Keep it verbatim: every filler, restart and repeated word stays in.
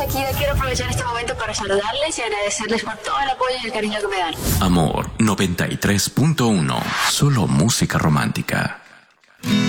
Shakira, quiero aprovechar este momento para saludarles y agradecerles por todo el apoyo y el cariño que me dan. Amor noventa y tres punto uno. Solo música romántica.